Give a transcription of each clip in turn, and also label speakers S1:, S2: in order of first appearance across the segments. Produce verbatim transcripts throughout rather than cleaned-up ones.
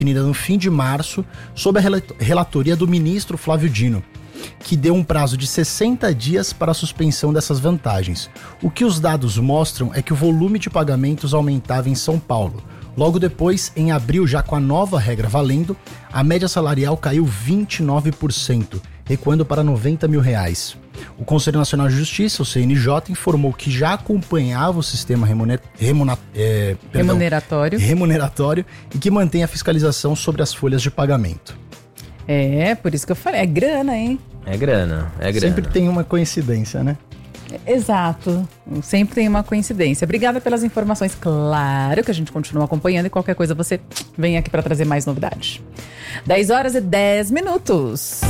S1: definida no fim de março, sob a relatoria do ministro Flávio Dino, que deu um prazo de sessenta dias para a suspensão dessas vantagens. O que os dados mostram é que o volume de pagamentos aumentava em São Paulo. Logo depois, em abril, já com a nova regra valendo, a média salarial caiu vinte e nove por cento, recuando para noventa mil reais. O Conselho Nacional de Justiça, o C N J, informou que já acompanhava o sistema remuner... remuna... é... Perdão,
S2: remuneratório.
S1: remuneratório e que mantém a fiscalização sobre as folhas de pagamento.
S2: É, por isso que eu falei, é grana, hein?
S3: É grana, é grana.
S1: Sempre tem uma coincidência, né?
S2: Exato, sempre tem uma coincidência. Obrigada pelas informações, claro que a gente continua acompanhando e qualquer coisa você vem aqui para trazer mais novidades. dez horas e dez minutos.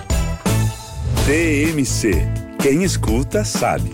S4: T M C, quem escuta sabe.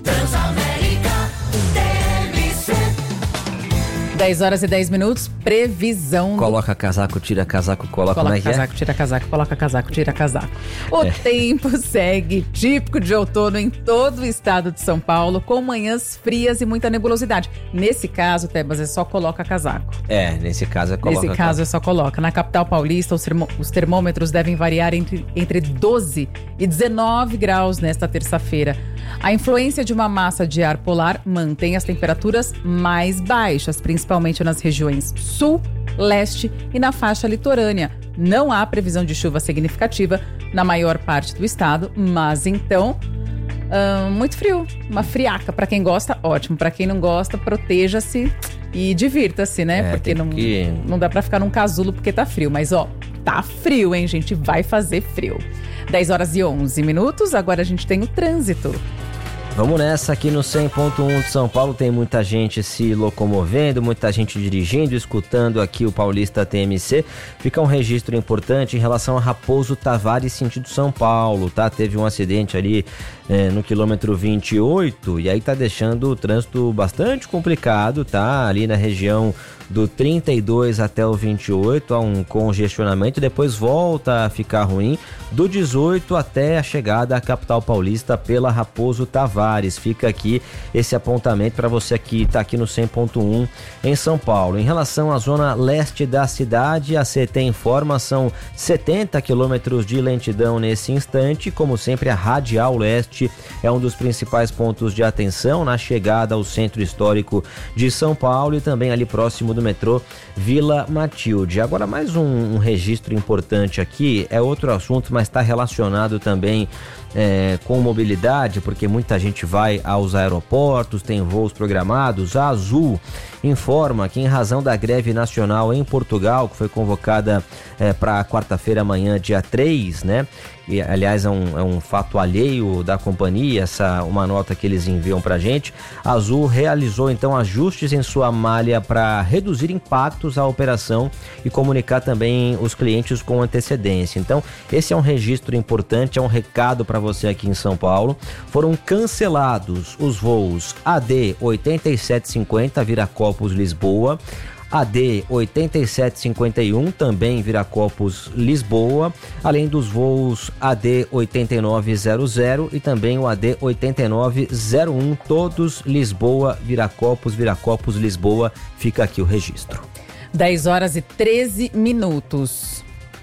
S2: dez horas e dez minutos, previsão.
S3: Coloca casaco, tira casaco, coloca,
S2: Coloca
S3: como é que
S2: casaco,
S3: é?
S2: tira casaco, coloca casaco, tira casaco. O
S3: É.
S2: tempo segue típico de outono em todo o estado de São Paulo, com manhãs frias e muita nebulosidade. Nesse caso, Tebas, é só coloca casaco.
S3: É, nesse caso é coloca
S2: Nesse caso é só coloca. Na capital paulista, os, termo- os termômetros devem variar entre, entre doze e dezenove graus nesta terça-feira. A influência de uma massa de ar polar mantém as temperaturas mais baixas, principalmente nas regiões sul, leste e na faixa litorânea. Não há previsão de chuva significativa na maior parte do estado, mas então, hum, muito frio, uma friaca. Para quem gosta, ótimo. Para quem não gosta, proteja-se e divirta-se, né?
S3: É,
S2: porque
S3: tem
S2: não,
S3: que-
S2: não dá para ficar num casulo porque tá frio. Mas ó, tá frio, hein, gente? Vai fazer frio. dez horas e onze minutos, agora a gente tem o trânsito.
S3: Vamos nessa, aqui no cem ponto um de São Paulo tem muita gente se locomovendo, muita gente dirigindo, escutando aqui o Paulista T M C. Fica um registro importante em relação a Raposo Tavares, sentido São Paulo, tá? Teve um acidente ali é, no quilômetro vinte e oito e aí tá deixando o trânsito bastante complicado, tá? Ali na região do trinta e dois até o vinte e oito há um congestionamento, depois volta a ficar ruim do dezoito até a chegada à capital paulista pela Raposo Tavares. Fica aqui esse apontamento para você que está aqui no cem ponto um em São Paulo. Em relação à zona leste da cidade, a C T informa, são setenta quilômetros de lentidão nesse instante. Como sempre, a Radial Leste é um dos principais pontos de atenção na chegada ao centro histórico de São Paulo e também ali próximo do metrô Vila Matilde. Agora, mais um, um registro importante aqui, é outro assunto, mas está relacionado também é, com mobilidade, porque muita gente vai aos aeroportos, tem voos programados. A Azul informa que, em razão da greve nacional em Portugal, que foi convocada é, para quarta-feira amanhã, dia três, né? E, aliás, é um, é um fato alheio da companhia, essa, uma nota que eles enviam pra gente. A Azul realizou então ajustes em sua malha para reduzir impactos à operação e comunicar também os clientes com antecedência. Então, esse é um registro importante, é um recado para você aqui em São Paulo. Foram cancelados os voos A D oitenta e sete cinquenta Viracopos Lisboa, A D oitenta e sete cinquenta e um, também Viracopos Lisboa, além dos voos A D oitenta e nove zero zero e também o A D oitenta e nove zero um, todos Lisboa, Viracopos, Viracopos Lisboa. Fica aqui o registro.
S2: dez horas e treze minutos.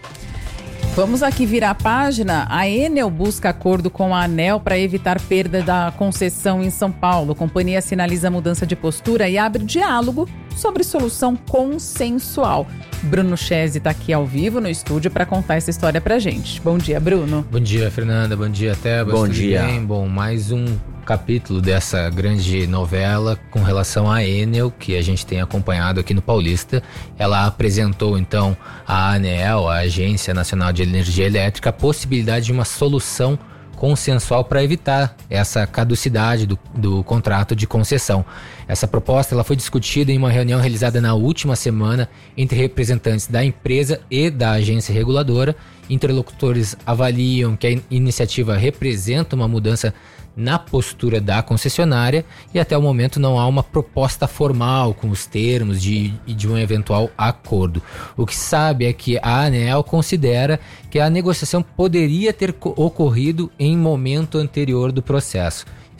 S2: Vamos aqui virar a página. A Enel busca acordo com a ANEEL para evitar perda da concessão em São Paulo. A companhia sinaliza mudança de postura e abre diálogo sobre solução consensual. Bruno Chese está aqui ao vivo no estúdio para contar essa história pra gente. Bom dia, Bruno.
S5: Bom dia, Fernanda. Bom dia, Tebas.
S3: Bom
S5: Tudo
S3: dia.
S5: bem? Bom, mais um capítulo dessa grande novela com relação à Enel, que a gente tem acompanhado aqui no Paulista. Ela apresentou, então, à ANEEL, a Agência Nacional de Energia Elétrica, a possibilidade de uma solução consensual para evitar essa caducidade do, do contrato de concessão. Essa proposta ela foi discutida em uma reunião realizada na última semana entre representantes da empresa e da agência reguladora. Interlocutores avaliam que a iniciativa representa uma mudança na postura da concessionária e até o momento não há uma proposta formal com os termos de, de um eventual acordo. O que se sabe é que a ANEEL considera que a negociação poderia ter ocorrido em momento anterior do processo.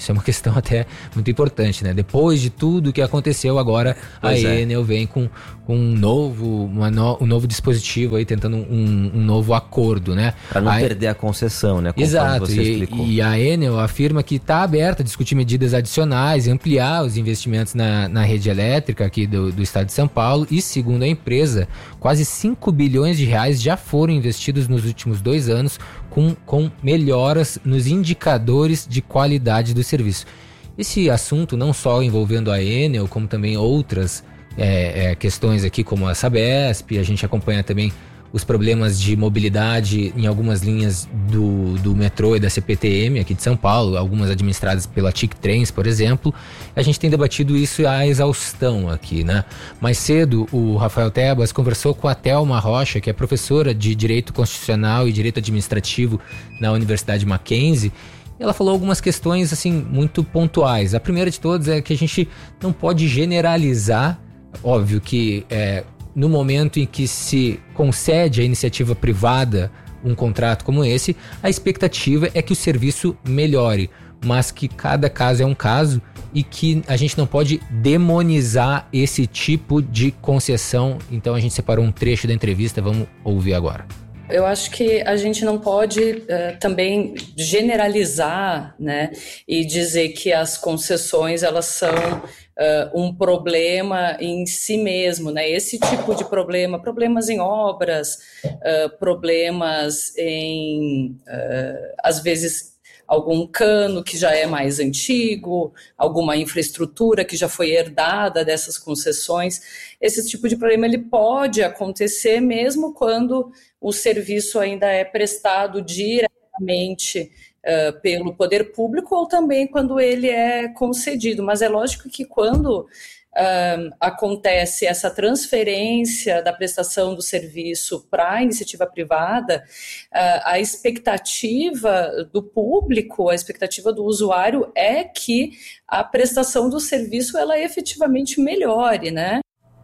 S5: Isso é uma questão até muito importante, né? Depois de tudo que aconteceu agora, pois a é. Enel vem com, com um, novo, uma no, um novo dispositivo aí, tentando um, um novo acordo, né?
S3: Para não
S5: a...
S3: perder a concessão, né? Como
S5: Exato,
S3: você
S5: e,
S3: explicou.
S5: e a Enel afirma que está aberta a discutir medidas adicionais e ampliar os investimentos na, na rede elétrica aqui do, do estado de São Paulo. E segundo a empresa, quase cinco bilhões de reais já foram investidos nos últimos dois anos com, com melhoras nos indicadores de qualidade do serviço. Esse assunto não só envolvendo a Enel, como também outras é, é, questões aqui, como a Sabesp, a gente acompanha também os problemas de mobilidade em algumas linhas do, do metrô e da C P T M aqui de São Paulo, algumas administradas pela T I C Trens, por exemplo. A gente tem debatido isso à exaustão aqui, né? Mais cedo, o Rafael Tebas conversou com a Thelma Rocha, que é professora de Direito Constitucional e Direito Administrativo na Universidade Mackenzie. Ela falou algumas questões assim muito pontuais. A primeira de todas é que a gente não pode generalizar, óbvio que é, no momento em que se concede à iniciativa privada um contrato como esse, a expectativa é que o serviço melhore, mas que cada caso é um caso e que a gente não pode demonizar esse tipo de concessão. Então a gente separou um trecho da entrevista, vamos ouvir agora.
S6: Eu acho que a gente não pode uh, também generalizar, né, e dizer que as concessões elas são uh, um problema em si mesmo, né? Esse tipo de problema, problemas em obras, uh, problemas em, uh, às vezes, algum cano que já é mais antigo, alguma infraestrutura que já foi herdada dessas concessões. Esse tipo de problema ele pode acontecer mesmo quando o serviço ainda é prestado diretamente uh, pelo poder público ou também quando ele é concedido. Mas é lógico que quando Uh, acontece essa transferência da prestação do serviço para a iniciativa privada, uh, a expectativa do público, a expectativa do usuário é que a prestação do serviço ela efetivamente melhore, né?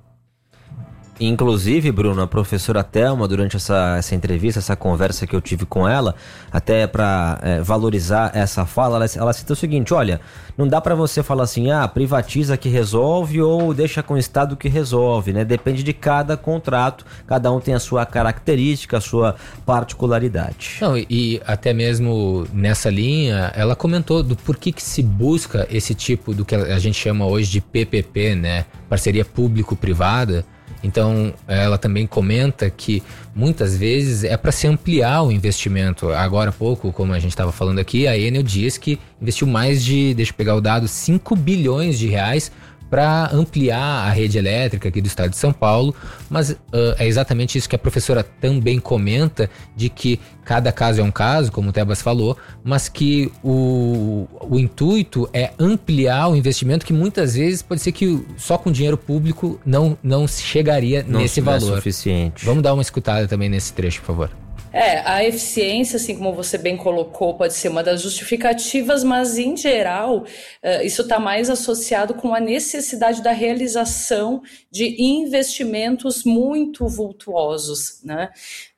S3: Inclusive, Bruno, a professora Thelma, durante essa, essa entrevista, essa conversa que eu tive com ela, até para é, valorizar essa fala, ela, ela cita o seguinte: olha, não dá para você falar assim, ah, privatiza que resolve ou deixa com o Estado que resolve, né? Depende de cada contrato, cada um tem a sua característica, a sua particularidade.
S5: Não, e, e até mesmo nessa linha, ela comentou do porquê que se busca esse tipo do que a gente chama hoje de P P P, né? Parceria público-privada. Então, ela também comenta que muitas vezes é para se ampliar o investimento. Agora há pouco, como a gente estava falando aqui, a Enel diz que investiu mais de, deixa eu pegar o dado, cinco bilhões de reais para ampliar a rede elétrica aqui do estado de São Paulo, mas uh, é exatamente isso que a professora também comenta, de que cada caso é um caso, como o Tebas falou, mas que o, o intuito é ampliar o investimento, que muitas vezes pode ser que só com dinheiro público não, não chegaria não nesse valor.
S3: Não é suficiente.
S5: Vamos dar uma escutada também nesse trecho, por favor.
S6: É, a eficiência, assim como você bem colocou, pode ser uma das justificativas, mas em geral uh, isso está mais associado com a necessidade da realização de investimentos muito vultuosos, né?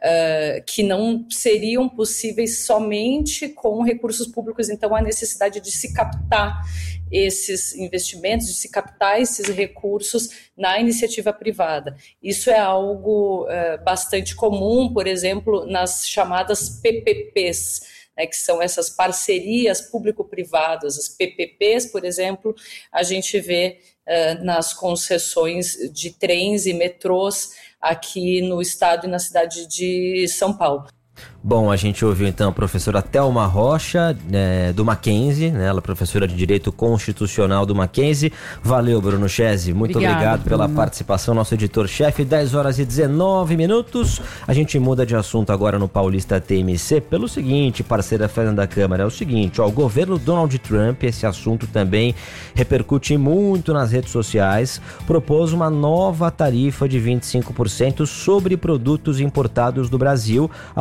S6: Uh, que não seriam possíveis somente com recursos públicos. Então, a necessidade de se captar esses investimentos, de se captar esses recursos na iniciativa privada. Isso é algo uh, bastante comum, por exemplo, nas chamadas P P Ps, né, que são essas parcerias público-privadas. As P P Ps, por exemplo, a gente vê uh, nas concessões de trens e metrôs aqui no estado e na cidade de São Paulo.
S3: Bom, a gente ouviu então a professora Thelma Rocha, é, do Mackenzie, né? Ela é professora de Direito Constitucional do Mackenzie. Valeu, Bruno Chesi, muito Obrigado, obrigado pela Bruno. participação, nosso editor-chefe. dez horas e dezenove minutos. A gente muda de assunto agora no Paulista T M C pelo seguinte, parceira Fernanda Câmara, é o seguinte, ó, o governo Donald Trump, esse assunto também repercute muito nas redes sociais, propôs uma nova tarifa de vinte e cinco por cento sobre produtos importados do Brasil após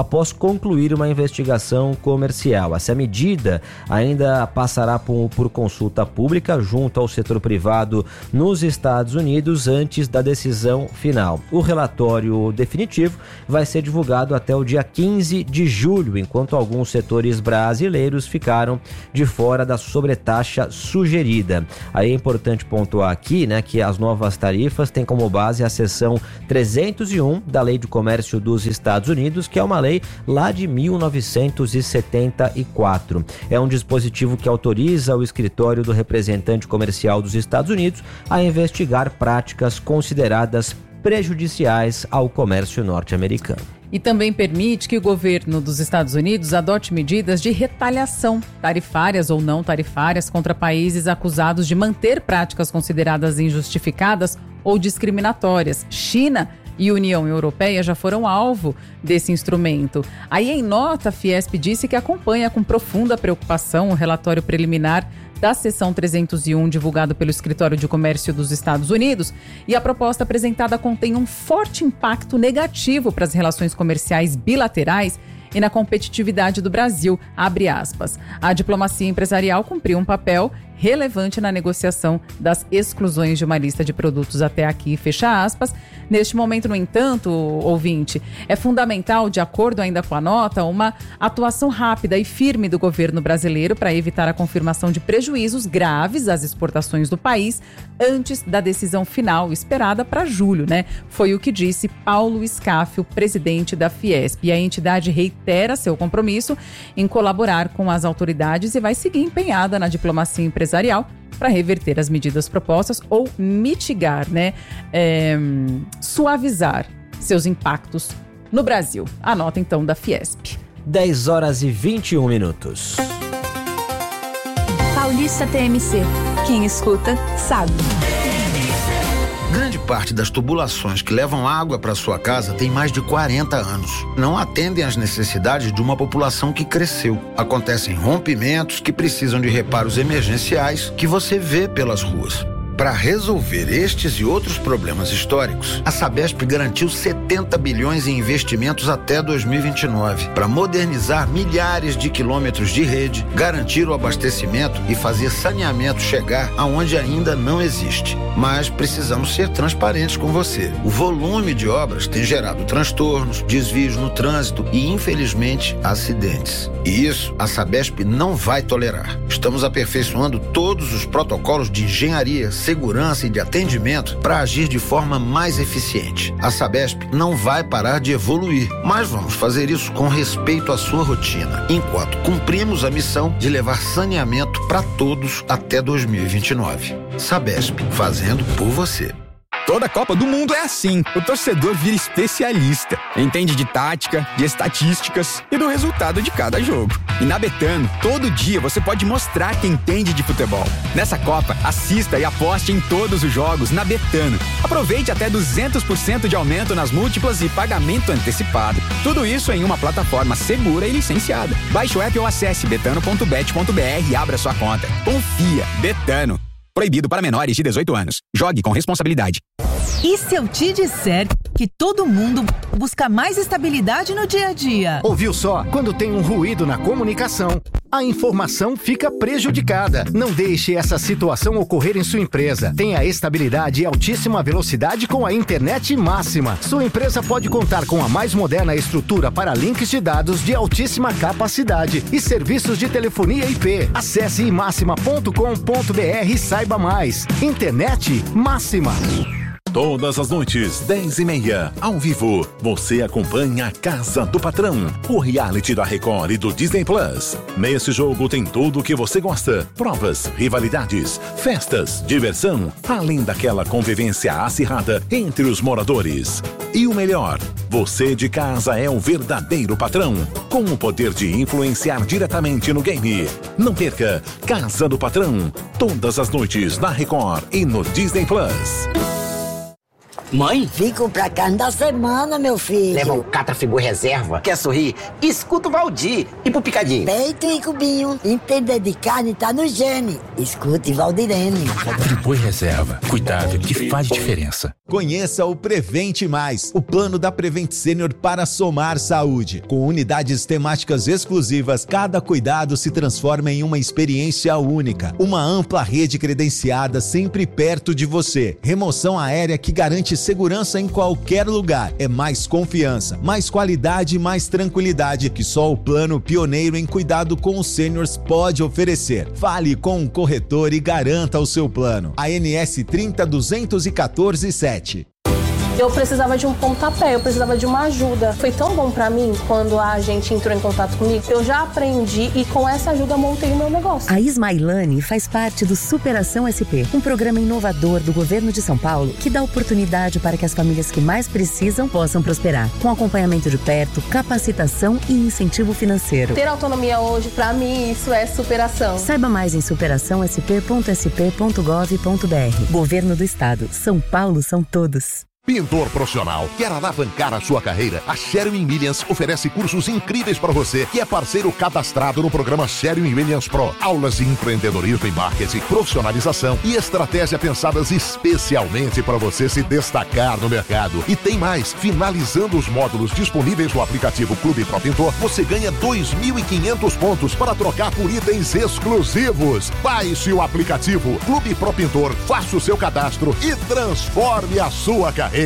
S3: concluir uma investigação comercial. Essa medida ainda passará por, por consulta pública junto ao setor privado nos Estados Unidos antes da decisão final. O relatório definitivo vai ser divulgado até o dia quinze de julho, enquanto alguns setores brasileiros ficaram de fora da sobretaxa sugerida. Aí é importante pontuar aqui, né, que as novas tarifas têm como base a seção trezentos e um da Lei de Comércio dos Estados Unidos, que é uma lei lá de mil novecentos e setenta e quatro. É um dispositivo que autoriza o escritório do representante comercial dos Estados Unidos a investigar práticas consideradas prejudiciais ao comércio norte-americano.
S2: E também permite que o governo dos Estados Unidos adote medidas de retaliação, tarifárias ou não tarifárias, contra países acusados de manter práticas consideradas injustificadas ou discriminatórias. China e União Europeia já foram alvo desse instrumento. Aí, em nota, a Fiesp disse que acompanha com profunda preocupação o relatório preliminar da seção trezentos e um, divulgado pelo Escritório de Comércio dos Estados Unidos, e a proposta apresentada contém um forte impacto negativo para as relações comerciais bilaterais e na competitividade do Brasil, abre aspas. A diplomacia empresarial cumpriu um papel relevante na negociação das exclusões de uma lista de produtos até aqui, fecha aspas. Neste momento, no entanto, ouvinte, é fundamental, de acordo ainda com a nota, uma atuação rápida e firme do governo brasileiro para evitar a confirmação de prejuízos graves às exportações do país antes da decisão final esperada para julho, né? Foi o que disse Paulo Scáfio, presidente da Fiesp. E a entidade reitera seu compromisso em colaborar com as autoridades e vai seguir empenhada na diplomacia empresarial para reverter as medidas propostas ou mitigar, né, é, suavizar seus impactos no Brasil. A nota, então, da Fiesp.
S3: dez horas e vinte e um minutos.
S7: Paulista T M C. Quem escuta, sabe.
S8: Grande parte das tubulações que levam água para sua casa tem mais de quarenta anos. Não atendem às necessidades de uma população que cresceu. Acontecem rompimentos que precisam de reparos emergenciais que você vê pelas ruas. Para resolver estes e outros problemas históricos, a Sabesp garantiu setenta bilhões em investimentos até dois mil e vinte e nove para modernizar milhares de quilômetros de rede, garantir o abastecimento e fazer saneamento chegar aonde ainda não existe. Mas precisamos ser transparentes com você. O volume de obras tem gerado transtornos, desvios no trânsito e, infelizmente, acidentes. E isso a Sabesp não vai tolerar. Estamos aperfeiçoando todos os protocolos de engenharia, segurança e de atendimento para agir de forma mais eficiente. A Sabesp não vai parar de evoluir, mas vamos fazer isso com respeito à sua rotina, enquanto cumprimos a missão de levar saneamento para todos até dois mil e vinte e nove. Sabesp, fazendo por você.
S9: Toda Copa do Mundo é assim. O torcedor vira especialista. Entende de tática, de estatísticas e do resultado de cada jogo. E na Betano, todo dia você pode mostrar que entende de futebol. Nessa Copa, assista e aposte em todos os jogos na Betano. Aproveite até duzentos por cento de aumento nas múltiplas e pagamento antecipado. Tudo isso em uma plataforma segura e licenciada. Baixe o app ou acesse betano ponto bet ponto b r e abra sua conta. Confia. Betano. Proibido para menores de dezoito anos. Jogue com responsabilidade.
S10: E se eu te disser que todo mundo busca mais estabilidade no dia a dia?
S11: Ouviu só? Quando tem um ruído na comunicação, a informação fica prejudicada. Não deixe essa situação ocorrer em sua empresa. Tenha estabilidade e altíssima velocidade com a internet máxima. Sua empresa pode contar com a mais moderna estrutura para links de dados de altíssima capacidade e serviços de telefonia I P. Acesse i máxima ponto com ponto b r e saiba mais. Internet máxima.
S12: Todas as noites, dez e meia, ao vivo, você acompanha a Casa do Patrão, o reality da Record e do Disney Plus. Nesse jogo tem tudo o que você gosta: provas, rivalidades, festas, diversão, além daquela convivência acirrada entre os moradores. E o melhor, você de casa é o verdadeiro patrão, com o poder de influenciar diretamente no game. Não perca Casa do Patrão, todas as noites na Record e no Disney Plus.
S13: Mãe? Vim comprar carne da semana, meu filho.
S14: Leva o Catrafigu Reserva. Quer sorrir? Escuta o Valdir. E pro Picadinho?
S13: Peito e cubinho. Entender de carne tá no gene. Escute Valdirene.
S15: Friboi Reserva. Cuidado que faz diferença. Conheça o Prevente Mais, o plano da Prevent Senior para somar saúde. Com unidades temáticas exclusivas, cada cuidado se transforma em uma experiência única. Uma ampla rede credenciada sempre perto de você. Remoção aérea que garante segurança em qualquer lugar. É mais confiança, mais qualidade e mais tranquilidade que só o plano pioneiro em cuidado com os sêniors pode oferecer. Fale com o corretor e garanta o seu plano. A N S trinta duzentos e quatorze sete.
S16: Eu precisava de um pontapé, eu precisava de uma ajuda. Foi tão bom pra mim quando a gente entrou em contato comigo. Eu já aprendi e com essa ajuda montei o meu negócio.
S17: A Ismailane faz parte do Superação S P, um programa inovador do governo de São Paulo que dá oportunidade para que as famílias que mais precisam possam prosperar, com acompanhamento de perto, capacitação e incentivo financeiro.
S16: Ter autonomia hoje, pra mim, isso é superação.
S17: Saiba mais em superação s p ponto s p ponto gov ponto b r. Governo do Estado. São Paulo são todos.
S18: Pintor profissional, quer alavancar a sua carreira? A Sherwin Williams oferece cursos incríveis para você que é parceiro cadastrado no programa Sherwin Williams Pro. Aulas de empreendedorismo e marketing, profissionalização e estratégia pensadas especialmente para você se destacar no mercado. E tem mais, finalizando os módulos disponíveis no aplicativo Clube Pro Pintor, você ganha dois mil e quinhentos pontos para trocar por itens exclusivos. Baixe o aplicativo Clube Pro Pintor, faça o seu cadastro e transforme a sua carreira.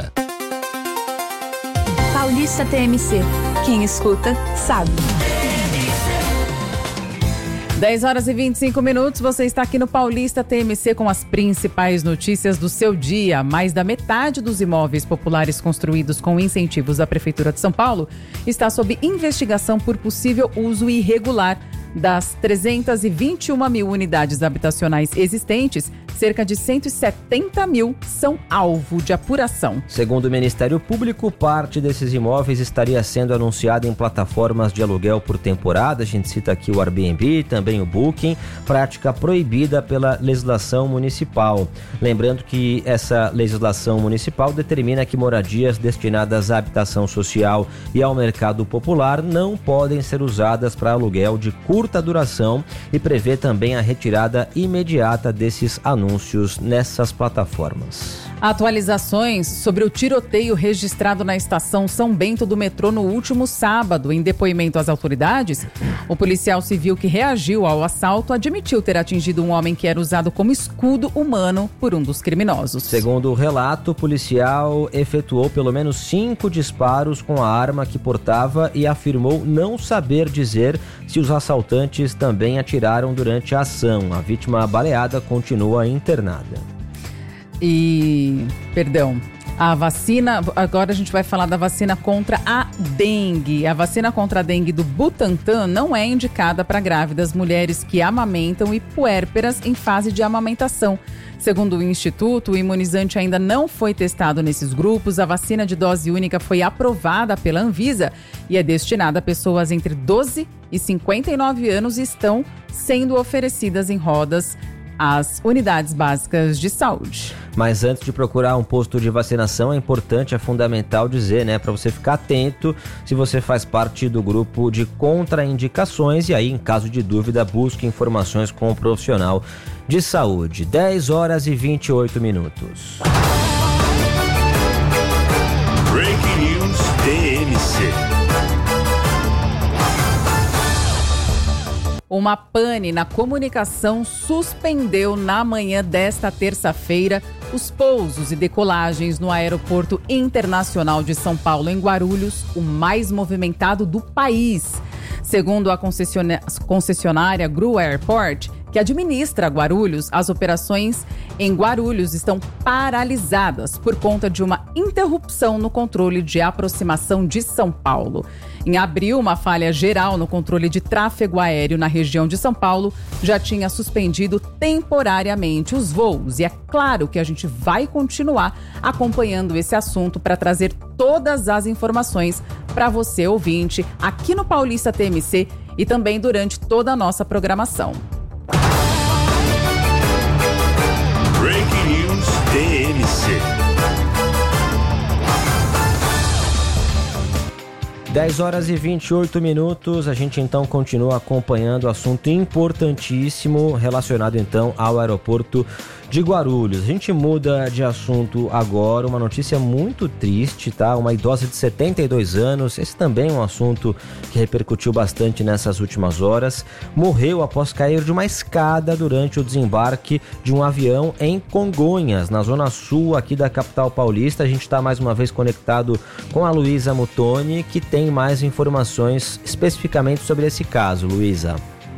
S7: Paulista T M C. Quem escuta, sabe.
S2: dez horas e vinte e cinco minutos, você está aqui no Paulista T M C com as principais notícias do seu dia. Mais da metade dos imóveis populares construídos com incentivos da Prefeitura de São Paulo está sob investigação por possível uso irregular. Das trezentas e vinte e uma mil unidades habitacionais existentes, cerca de cento e setenta mil são alvo de apuração.
S3: Segundo o Ministério Público, parte desses imóveis estaria sendo anunciada em plataformas de aluguel por temporada. A gente cita aqui o Airbnb, também o Booking, prática proibida pela legislação municipal. Lembrando que essa legislação municipal determina que moradias destinadas à habitação social e ao mercado popular não podem ser usadas para aluguel de curta curta duração e prevê também a retirada imediata desses anúncios nessas plataformas.
S2: Atualizações sobre o tiroteio registrado na estação São Bento do metrô no último sábado. Em depoimento às autoridades, o policial civil que reagiu ao assalto admitiu ter atingido um homem que era usado como escudo humano por um dos criminosos.
S3: Segundo o relato, o policial efetuou pelo menos cinco disparos com a arma que portava e afirmou não saber dizer se os assaltantes também atiraram durante a ação. A vítima baleada continua internada.
S2: E, perdão, a vacina, agora a gente vai falar da vacina contra a dengue. A vacina contra a dengue do Butantan não é indicada para grávidas, mulheres que amamentam e puérperas em fase de amamentação. Segundo o Instituto, o imunizante ainda não foi testado nesses grupos. A vacina de dose única foi aprovada pela Anvisa e é destinada a pessoas entre doze e cinquenta e nove anos e estão sendo oferecidas em rodas às unidades básicas de saúde.
S3: Mas antes de procurar um posto de vacinação, é importante, é fundamental dizer, né, para você ficar atento se você faz parte do grupo de contraindicações e aí, em caso de dúvida, busque informações com um profissional de saúde. dez horas e vinte e oito minutos.
S4: Breaking News T M C.
S2: Uma pane na comunicação suspendeu na manhã desta terça-feira os pousos e decolagens no Aeroporto Internacional de São Paulo, em Guarulhos, o mais movimentado do país. Segundo a concessionária Gru Airport, que administra Guarulhos, as operações em Guarulhos estão paralisadas por conta de uma interrupção no controle de aproximação de São Paulo. Em abril, uma falha geral no controle de tráfego aéreo na região de São Paulo já tinha suspendido temporariamente os voos. E é claro que a gente vai continuar acompanhando esse assunto para trazer todas as informações para você, ouvinte, aqui no Paulista T M C e também durante toda a nossa programação.
S4: Breaking News T M C.
S3: dez horas e vinte e oito minutos, a gente então continua acompanhando o assunto importantíssimo relacionado então ao aeroporto de Guarulhos. A gente muda de assunto agora, uma notícia muito triste, tá? Uma idosa de setenta e dois anos, esse também é um assunto que repercutiu bastante nessas últimas horas, morreu após cair de uma escada durante o desembarque de um avião em Congonhas, na zona sul aqui da capital paulista. A gente está mais uma vez conectado com a Luísa Mutoni, que tem mais informações especificamente sobre esse caso. Luísa.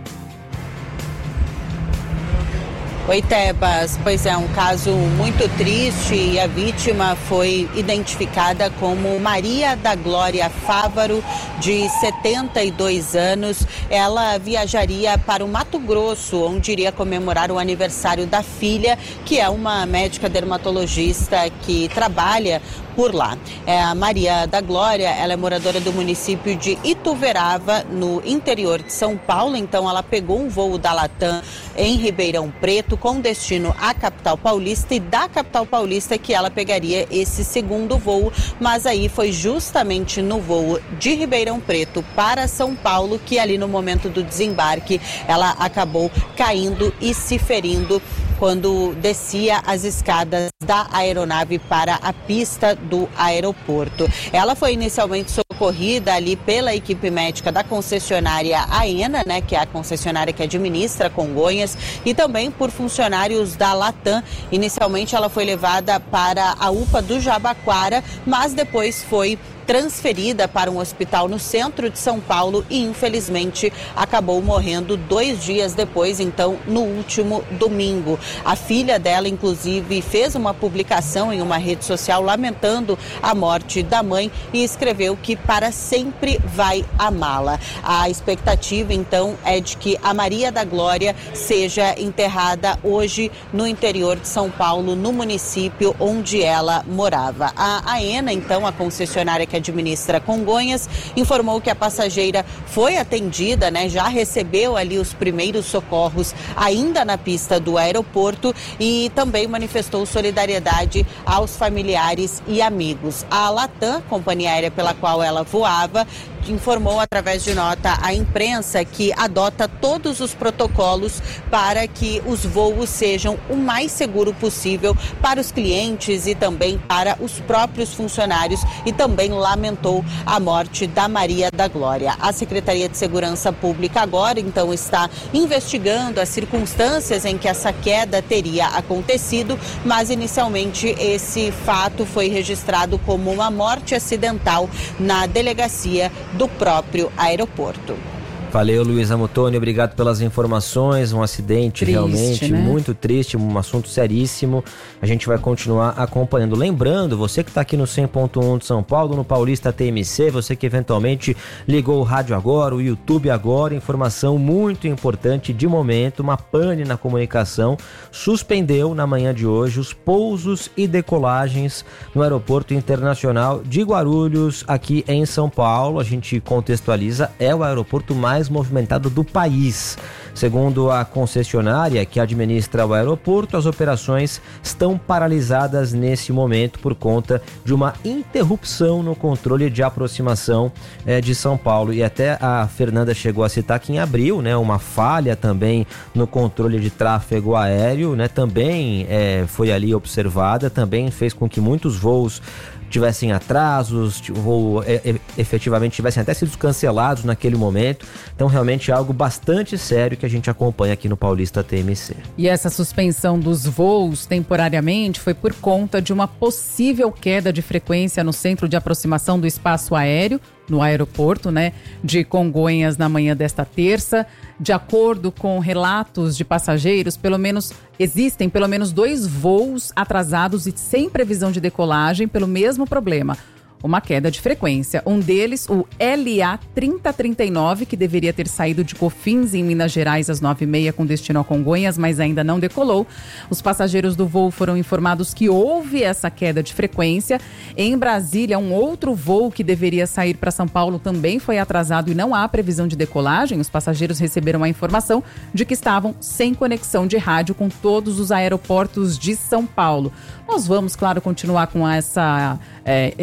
S19: Oi, Tebas. Pois é, um caso muito triste e a vítima foi identificada como Maria da Glória Fávaro, de setenta e dois anos. Ela viajaria para o Mato Grosso, onde iria comemorar o aniversário da filha, que é uma médica dermatologista que trabalha por lá. É, a Maria da Glória, ela é moradora do município de Ituverava, no interior de São Paulo. Então ela pegou um voo da Latam em Ribeirão Preto com destino à capital paulista, e da capital paulista que ela pegaria esse segundo voo, mas aí foi justamente no voo de Ribeirão Preto para São Paulo que ali no momento do desembarque ela acabou caindo e se ferindo quando descia as escadas da aeronave para a pista do aeroporto. Ela foi inicialmente socorrida ali pela equipe médica da concessionária Aena, né, que é a concessionária que administra Congonhas, e também por funcionários da Latam. Inicialmente ela foi levada para a U P A do Jabaquara, mas depois foi transferida para um hospital no centro de São Paulo e infelizmente acabou morrendo dois dias depois, então no último domingo. A filha dela, inclusive, fez uma publicação em uma rede social lamentando a morte da mãe e escreveu que para sempre vai amá-la. A expectativa, então, é de que a Maria da Glória seja enterrada hoje no interior de São Paulo, no município onde ela morava. A Aena, então, a concessionária que administra Congonhas, informou que a passageira foi atendida, né, já recebeu ali os primeiros socorros ainda na pista do aeroporto e também manifestou solidariedade aos familiares e amigos. A Latam, companhia aérea pela qual ela voava, informou através de nota à imprensa que adota todos os protocolos para que os voos sejam o mais seguro possível para os clientes e também para os próprios funcionários, e também lamentou a morte da Maria da Glória. A Secretaria de Segurança Pública agora, então, está investigando as circunstâncias em que essa queda teria acontecido, mas inicialmente esse fato foi registrado como uma morte acidental na delegacia do próprio aeroporto.
S3: Valeu, Luísa Mutoni, obrigado pelas informações. Um acidente triste, realmente, né? Muito triste, um assunto seríssimo. A gente vai continuar acompanhando. Lembrando, você que está aqui no cem ponto um de São Paulo, no Paulista T M C, você que eventualmente ligou o rádio agora, o YouTube agora, informação muito importante de momento, uma pane na comunicação, suspendeu na manhã de hoje os pousos e decolagens no Aeroporto Internacional de Guarulhos, aqui em São Paulo. A gente contextualiza, é o aeroporto mais movimentado do país. Segundo a concessionária que administra o aeroporto, as operações estão paralisadas nesse momento por conta de uma interrupção no controle de aproximação eh, de São Paulo. E até a Fernanda chegou a citar que em abril, né, uma falha também no controle de tráfego aéreo, né, também eh, foi ali observada, também fez com que muitos voos tivessem atrasos, ou e, efetivamente tivessem até sido cancelados naquele momento. Então realmente é algo bastante sério que a gente acompanha aqui no Paulista T M C.
S2: E essa suspensão dos voos temporariamente foi por conta de uma possível queda de frequência no centro de aproximação do espaço aéreo, no aeroporto, né, de Congonhas na manhã desta terça. De acordo com relatos de passageiros, pelo menos existem pelo menos dois voos atrasados e sem previsão de decolagem pelo mesmo problema. Uma queda de frequência. Um deles, o L A trinta trinta e nove, que deveria ter saído de Cofins, em Minas Gerais, às nove e meia, com destino a Congonhas, mas ainda não decolou. Os passageiros do voo foram informados que houve essa queda de frequência. Em Brasília, um outro voo que deveria sair para São Paulo também foi atrasado e não há previsão de decolagem. Os passageiros receberam a informação de que estavam sem conexão de rádio com todos os aeroportos de São Paulo. Nós vamos, claro, continuar com essa é, reportagem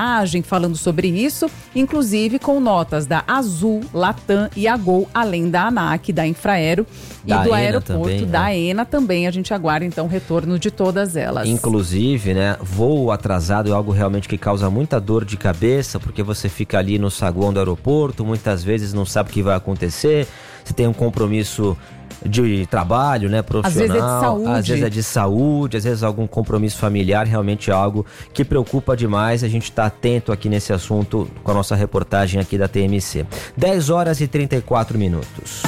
S2: reportagem falando sobre isso, inclusive com notas da Azul, Latam e a Gol, além da ANAC, da Infraero e
S3: Da
S2: do
S3: ENA
S2: aeroporto,
S3: também,
S2: da
S3: né?
S2: ENA também. A gente aguarda então o retorno de todas elas.
S3: Inclusive, né, voo atrasado é algo realmente que causa muita dor de cabeça, porque você fica ali no saguão do aeroporto, muitas vezes não sabe o que vai acontecer, você tem um compromisso de trabalho, né, profissional,
S2: Às vezes é de saúde.
S3: às vezes é de saúde, às vezes algum compromisso familiar, realmente é algo que preocupa demais. A gente está atento aqui nesse assunto com a nossa reportagem aqui da T M C. dez horas e trinta e quatro minutos.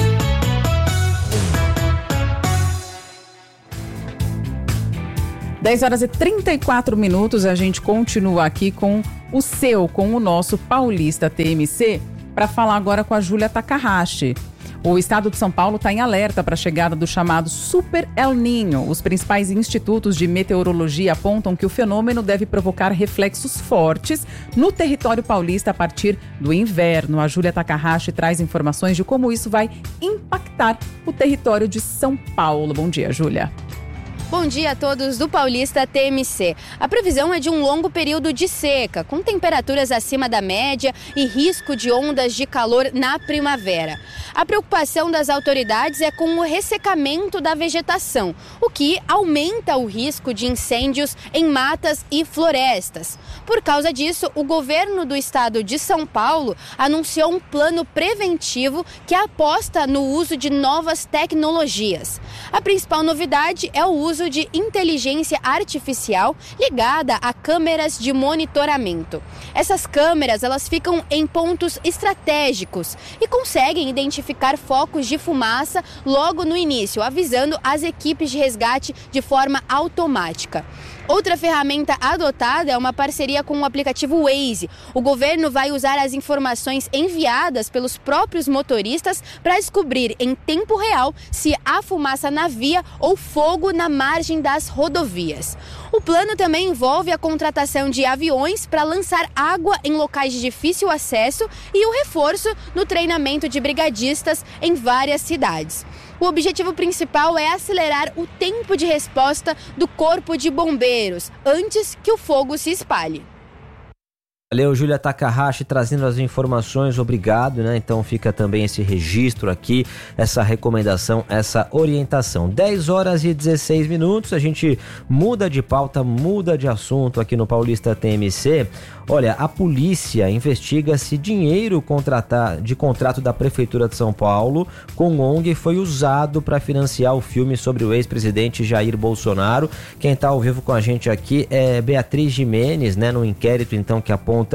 S2: dez horas e trinta e quatro minutos, a gente continua aqui com o seu, com o nosso Paulista T M C, para falar agora com a Júlia Takahashi. O estado de São Paulo está em alerta para a chegada do chamado Super El Niño. Os principais institutos de meteorologia apontam que o fenômeno deve provocar reflexos fortes no território paulista a partir do inverno. A Júlia Takahashi traz informações de como isso vai impactar o território de São Paulo. Bom dia, Júlia.
S20: Bom dia a todos do Paulista T M C. A previsão é de um longo período de seca, com temperaturas acima da média e risco de ondas de calor na primavera. A preocupação das autoridades é com o ressecamento da vegetação, o que aumenta o risco de incêndios em matas e florestas. Por causa disso, o governo do estado de São Paulo anunciou um plano preventivo que aposta no uso de novas tecnologias. A principal novidade é o uso de inteligência artificial ligada a câmeras de monitoramento. Essas câmeras, elas ficam em pontos estratégicos e conseguem identificar focos de fumaça logo no início, avisando as equipes de resgate de forma automática. Outra ferramenta adotada é uma parceria com o aplicativo Waze. O governo vai usar as informações enviadas pelos próprios motoristas para descobrir em tempo real se há fumaça na via ou fogo na margem das rodovias. O plano também envolve a contratação de aviões para lançar água em locais de difícil acesso e o reforço no treinamento de brigadistas em várias cidades. O objetivo principal é acelerar o tempo de resposta do Corpo de Bombeiros antes que o fogo se espalhe.
S3: Valeu, Júlia Takahashi, trazendo as informações, obrigado, né? Então fica também esse registro aqui, essa recomendação, essa orientação. dez horas e dezesseis minutos, a gente muda de pauta, muda de assunto aqui no Paulista T M C. Olha, a polícia investiga se dinheiro contratar, de contrato da Prefeitura de São Paulo com O N G foi usado para financiar o filme sobre o ex-presidente Jair Bolsonaro. Quem está ao vivo com a gente aqui é Beatriz Jimenez, né? No inquérito, então, que aponta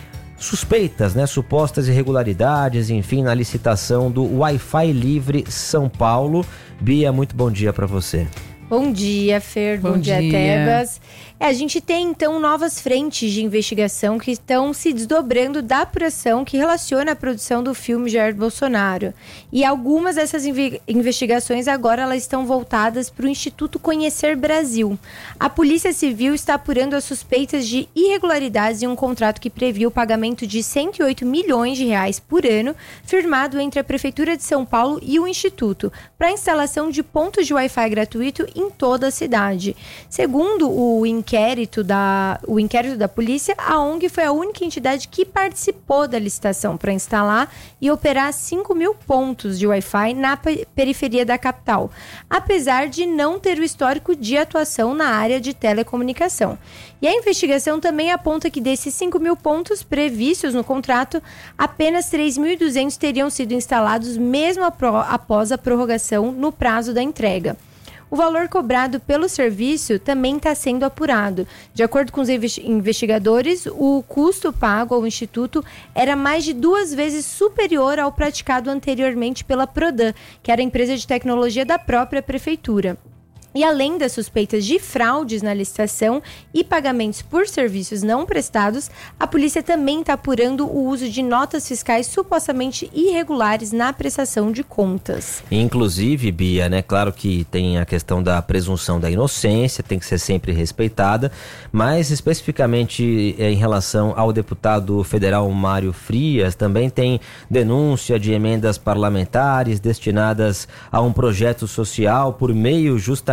S3: suspeitas, né, supostas irregularidades, enfim, na licitação do Wi-Fi Livre São Paulo. Bia, muito bom dia para você.
S21: Bom dia, Fer. Bom, bom dia, dia, Tebas. É, a gente tem, então, novas frentes de investigação que estão se desdobrando da apuração que relaciona a produção do filme Jair Bolsonaro. E algumas dessas inve- investigações agora elas estão voltadas para o Instituto Conhecer Brasil. A Polícia Civil está apurando as suspeitas de irregularidades em um contrato que previa o pagamento de cento e oito milhões de reais por ano, firmado entre a Prefeitura de São Paulo e o Instituto, para a instalação de pontos de Wi-Fi gratuito em toda a cidade. Segundo o inquérito da, o inquérito da polícia, a O N G foi a única entidade que participou da licitação para instalar e operar cinco mil pontos de Wi-Fi na periferia da capital, apesar de não ter o histórico de atuação na área de telecomunicação. E a investigação também aponta que desses cinco mil pontos previstos no contrato, apenas três mil e duzentos teriam sido instalados mesmo após a prorrogação no prazo da entrega. O valor cobrado pelo serviço também está sendo apurado. De acordo com os investigadores, o custo pago ao Instituto era mais de duas vezes superior ao praticado anteriormente pela Prodan, que era a empresa de tecnologia da própria prefeitura. E além das suspeitas de fraudes na licitação e pagamentos por serviços não prestados, a polícia também está apurando o uso de notas fiscais supostamente irregulares na prestação de contas.
S3: Inclusive, Bia, né, claro que tem a questão da presunção da inocência, tem que ser sempre respeitada, mas especificamente em relação ao deputado federal Mário Frias, também tem denúncia de emendas parlamentares destinadas a um projeto social por meio justamente